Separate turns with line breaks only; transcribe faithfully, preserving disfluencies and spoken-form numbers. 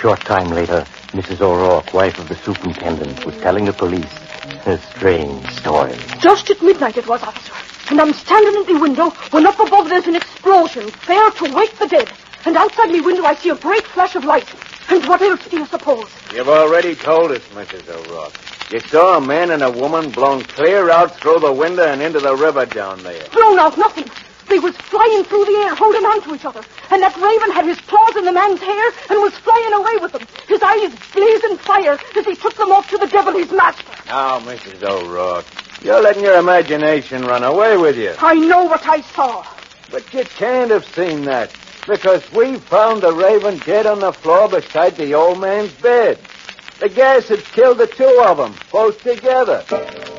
short time later, Missus O'Rourke, wife of the superintendent, was telling the police a strange story.
Just at midnight it was, officer. And I'm standing at the window when up above there's an explosion, fair to wake the dead. And outside me window I see a great flash of light. And what else do you suppose?
You've already told us, Missus O'Rourke. You saw a man and a woman blown clear out through the window and into the river down there.
Blown out nothing. They was flying through the air, holding on to each other. And that raven had his claws in the man's hair and was flying away with them. His eyes blazing fire as he took them off to the devil, his master.
Now, Missus O'Rourke, you're letting your imagination run away with you.
I know what I saw.
But you can't have seen that, because we found the raven dead on the floor beside the old man's bed. The gas had killed the two of them, both together.